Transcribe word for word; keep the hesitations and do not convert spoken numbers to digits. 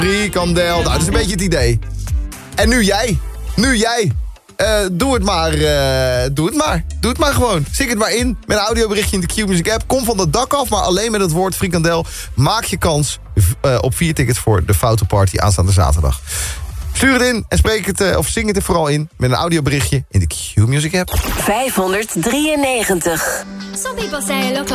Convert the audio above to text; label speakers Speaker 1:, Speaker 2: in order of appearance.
Speaker 1: Frikandel. Nou, dat is een beetje het idee. En nu jij. Nu jij. Uh, doe het maar. Uh, doe het maar. Doe het maar gewoon. Zing het maar in met een audioberichtje in de Q-Music app. Kom van het dak af, maar alleen met het woord frikandel. Maak je kans uh, op vier tickets voor de Foute Party aanstaande zaterdag. Stuur het in en spreek het, uh, of zing het er vooral in met een audioberichtje in de Q-Music app.
Speaker 2: vijfhonderddrieënnegentig.
Speaker 3: Some people say I look